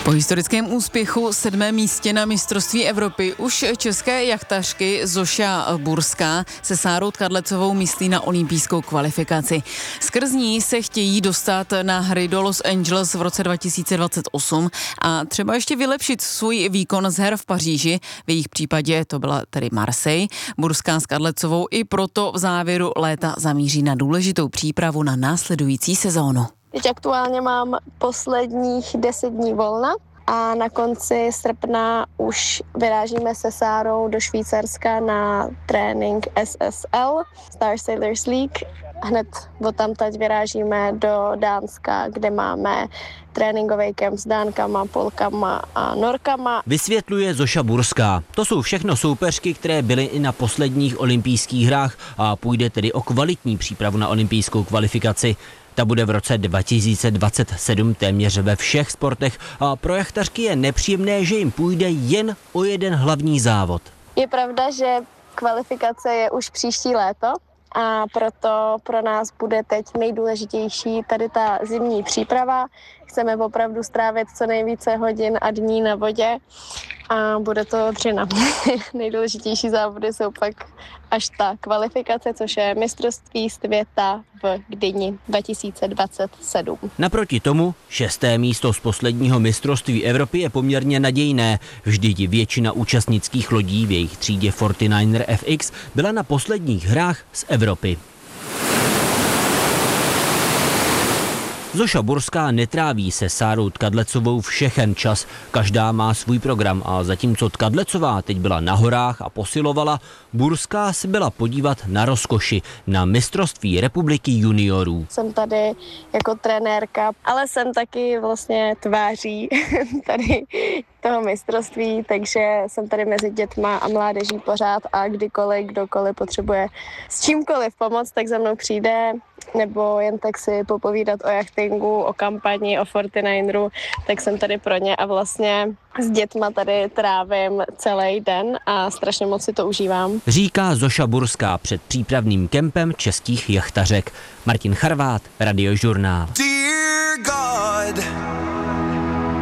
Po historickém úspěchu 7. místě na mistrovství Evropy už české jachtařky Zoša Burská se Sárou Kadlecovou myslí na olympijskou kvalifikaci. Skrz ní se chtějí dostat na hry do Los Angeles v roce 2028 a třeba ještě vylepšit svůj výkon z her v Paříži. V jejich případě to byla tedy Marseille. Burská s Kadlecovou i proto v závěru léta zamíří na důležitou přípravu na následující sezónu. Teď aktuálně mám posledních 10 dní volna a na konci srpna už vyrážíme se Sárou do Švýcarska na trénink SSL, Star Sailors League. Hned odtamtud vyrážíme do Dánska, kde máme tréninkový kemp s Dánkama, Polkama a Norkama. Vysvětluje Zoša Burská. To jsou všechno soupeřky, které byly i na posledních olympijských hrách a půjde tedy o kvalitní přípravu na olympijskou kvalifikaci. Ta bude v roce 2027 téměř ve všech sportech a pro jachtařky je nepříjemné, že jim půjde jen o jeden hlavní závod. Je pravda, že kvalifikace je už příští léto a proto pro nás bude teď nejdůležitější tady ta zimní příprava. Chceme opravdu strávit co nejvíce hodin a dní na vodě a bude to dřina. Nejdůležitější závody jsou pak až ta kvalifikace, což je mistrovství světa v Gdyni 2027. Naproti tomu 6. místo z posledního mistrovství Evropy je poměrně nadějné. Vždyť většina účastnických lodí v jejich třídě 49er FX byla na posledních hrách z Evropy. Zoša Burská netráví se Sárou Kadlecovou všechen čas, každá má svůj program a zatímco Kadlecová teď byla na horách a posilovala, Burská se byla podívat na rozkoši, na mistrovství republiky juniorů. Jsem tady jako trenérka, ale jsem taky vlastně tváří tady toho mistrovství, takže jsem tady mezi dětma a mládeží pořád a kdokoliv potřebuje s čímkoliv pomoct, tak za mnou přijde, nebo jen tak si popovídat o jachtingu, o kampani, o 49eru, tak jsem tady pro ně a vlastně s dětma tady trávím celý den a strašně moc si to užívám. Říká Zoša Burská před přípravným kempem českých jachtařek. Martin Charvát, Radiožurnál. Dear God.